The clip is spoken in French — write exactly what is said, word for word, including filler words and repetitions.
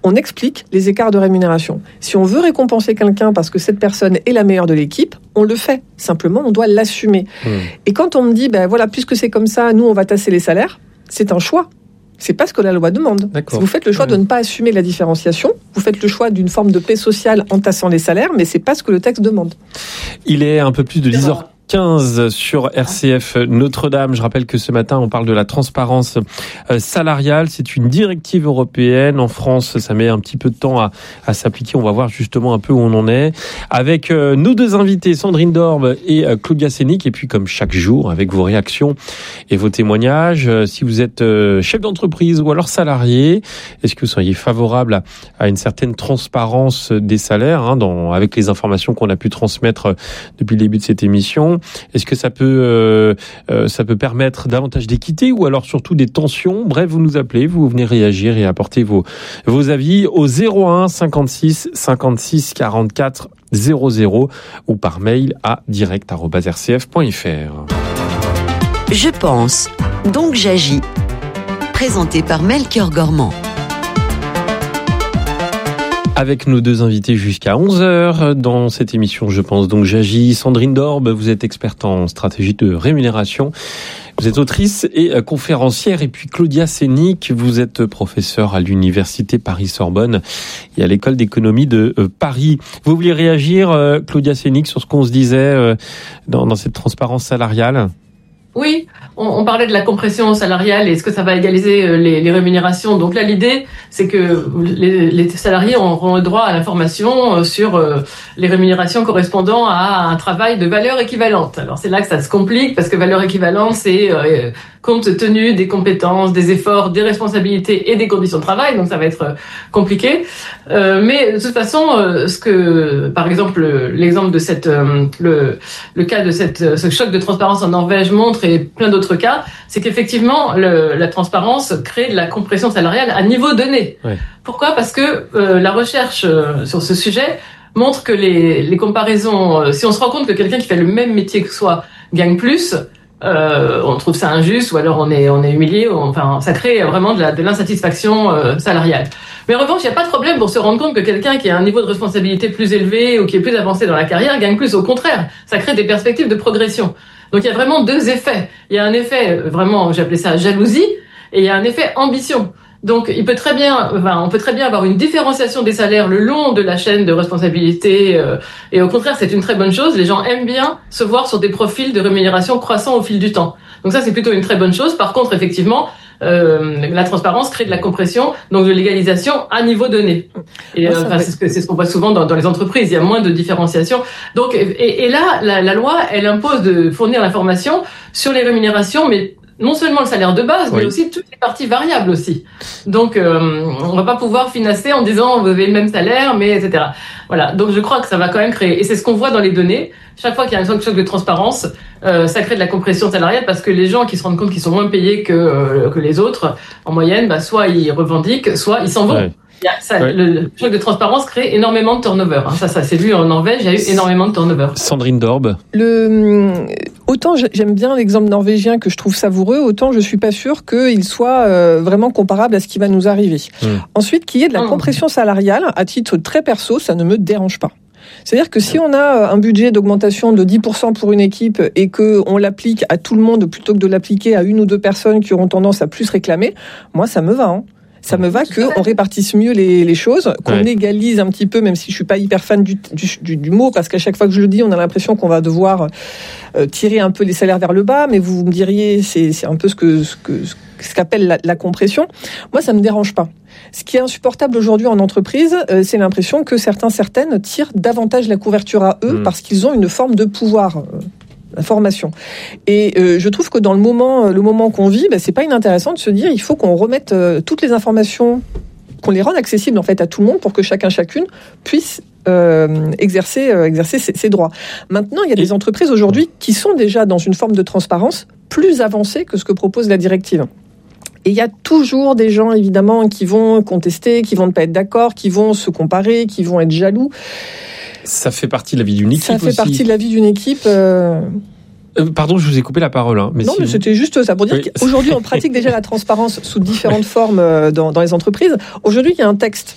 on explique les écarts de rémunération. Si on veut récompenser quelqu'un parce que cette personne est la meilleure de l'équipe, on le fait. Simplement, on doit l'assumer. Mmh. Et quand on me dit, ben voilà, puisque c'est comme ça, nous, on va tasser les salaires, c'est un choix. C'est pas ce que la loi demande. D'accord. Vous faites le choix mmh. de ne pas assumer la différenciation, vous faites le choix d'une forme de paix sociale en tassant les salaires, mais c'est pas ce que le texte demande. Il est un peu plus de dix heures quinze sur R C F Notre-Dame. Je rappelle que ce matin, on parle de la transparence salariale. C'est une directive européenne. En France, ça met un petit peu de temps à, à s'appliquer. On va voir justement un peu où on en est. Avec euh, nos deux invités, Sandrine Dorbe et euh, Claudia Sénic. Et puis, comme chaque jour, avec vos réactions et vos témoignages. Euh, si vous êtes euh, chef d'entreprise ou alors salarié, est-ce que vous seriez favorable à, à une certaine transparence des salaires, hein, dans, avec les informations qu'on a pu transmettre depuis le début de cette émission? Est-ce que ça peut, euh, euh, ça peut permettre davantage d'équité ou alors surtout des tensions? Bref, vous nous appelez, vous venez réagir et apporter vos, vos avis au zéro un cinquante-six cinquante-six quarante-quatre zéro zéro ou par mail à direct arobase r c f point f r. Je pense, donc j'agis. Présenté par Melchior Gormand. Avec nos deux invités jusqu'à onze heures dans cette émission, je pense donc j'agis. Sandrine Dorbe, vous êtes experte en stratégie de rémunération. Vous êtes autrice et conférencière. Et puis Claudia Sénic, vous êtes professeure à l'université Paris-Sorbonne et à l'école d'économie de Paris. Vous vouliez réagir, Claudia Sénic, sur ce qu'on se disait dans, dans cette transparence salariale ? Oui, on, on parlait de la compression salariale et est-ce que ça va égaliser les, les rémunérations. Donc là, l'idée, c'est que les, les salariés auront le droit à l'information sur euh, les rémunérations correspondant à un travail de valeur équivalente. Alors c'est là que ça se complique parce que valeur équivalente, c'est euh, compte tenu des compétences, des efforts, des responsabilités et des conditions de travail. Donc ça va être compliqué. Euh, mais de toute façon, euh, ce que, par exemple, l'exemple de cette, euh, le, le cas de cette, ce choc de transparence en Norvège montre et plein d'autres cas, c'est qu'effectivement, le, la transparence crée de la compression salariale à niveau donné. Ouais. Pourquoi ? Parce que euh, la recherche euh, sur ce sujet montre que les, les comparaisons, euh, si on se rend compte que quelqu'un qui fait le même métier que soi gagne plus, euh, on trouve ça injuste ou alors on est, on est humilié, ou, enfin, ça crée vraiment de, la, de l'insatisfaction euh, salariale. Mais en revanche, il n'y a pas de problème pour se rendre compte que quelqu'un qui a un niveau de responsabilité plus élevé ou qui est plus avancé dans la carrière gagne plus. Au contraire, ça crée des perspectives de progression. Donc il y a vraiment deux effets. Il y a un effet vraiment, j'appelais ça jalousie, et il y a un effet ambition. Donc il peut très bien, enfin, on peut très bien avoir une différenciation des salaires le long de la chaîne de responsabilité, euh, et au contraire c'est une très bonne chose. Les gens aiment bien se voir sur des profils de rémunération croissants au fil du temps. Donc ça c'est plutôt une très bonne chose. Par contre effectivement, Euh, la transparence crée de la compression, donc de l'égalisation à niveau donné. Et euh, enfin, c'est ce que c'est ce qu'on voit souvent dans, dans les entreprises. Il y a moins de différenciation. Donc, et, et là, la, la loi, elle impose de fournir l'information sur les rémunérations, mais non seulement le salaire de base, oui. mais aussi toutes les parties variables aussi. Donc, euh, on va pas pouvoir financer en disant vous avez le même salaire, mais et cetera. Voilà. Donc, je crois que ça va quand même créer. Et c'est ce qu'on voit dans les données. Chaque fois qu'il y a un choc de transparence, euh, ça crée de la compression salariale parce que les gens qui se rendent compte qu'ils sont moins payés que euh, que les autres, en moyenne, bah, soit ils revendiquent, soit ils s'en vont. Ouais. Il y a ça, ouais. Le choc de transparence crée énormément de turnover. Hein. Ça, ça s'est vu en Norvège. Il y a eu énormément de turnover. Sandrine Dorbe. Le autant j'aime bien l'exemple norvégien que je trouve savoureux, autant je suis pas sûre qu'il soit euh, vraiment comparable à ce qui va nous arriver. Mmh. Ensuite, qu'il y ait de la mmh. compression salariale, à titre très perso, ça ne me dérange pas. C'est-à-dire que si on a un budget d'augmentation de dix pour cent pour une équipe et qu'on l'applique à tout le monde plutôt que de l'appliquer à une ou deux personnes qui auront tendance à plus réclamer, moi ça me va. Hein. Ça me va qu'on répartisse mieux les, les choses, qu'on ouais. égalise un petit peu, même si je suis pas hyper fan du, du, du, du mot, parce qu'à chaque fois que je le dis, on a l'impression qu'on va devoir euh, tirer un peu les salaires vers le bas, mais vous me diriez, c'est, c'est un peu ce que, ce que, ce qu'appelle la, la compression. Moi, ça me dérange pas. Ce qui est insupportable aujourd'hui en entreprise, euh, c'est l'impression que certains, certaines tirent davantage la couverture à eux mmh. parce qu'ils ont une forme de pouvoir. Euh, Information. Et euh, je trouve que dans le moment, le moment qu'on vit, bah, c'est pas inintéressant de se dire il faut qu'on remette euh, toutes les informations, qu'on les rende accessibles en fait à tout le monde pour que chacun chacune puisse euh, exercer euh, exercer ses, ses droits. Maintenant, il y a des entreprises aujourd'hui qui sont déjà dans une forme de transparence plus avancée que ce que propose la directive. Et il y a toujours des gens, évidemment, qui vont contester, qui vont ne pas être d'accord, qui vont se comparer, qui vont être jaloux. Ça fait partie de la vie d'une équipe Ça fait aussi. partie de la vie d'une équipe. Euh... Euh, pardon, je vous ai coupé la parole. Hein, mais non, si mais vous... c'était juste ça. Pour dire oui. qu'aujourd'hui, on pratique déjà la transparence sous différentes formes dans, dans les entreprises. Aujourd'hui, il y a un texte